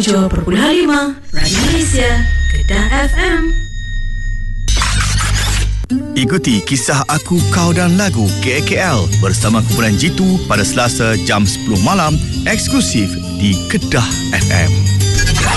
97.5 Radio Malaysia, Kedah FM. Ikuti kisah aku, kau dan lagu KKL bersama kumpulan Jitu pada Selasa jam 10 malam eksklusif di Kedah FM.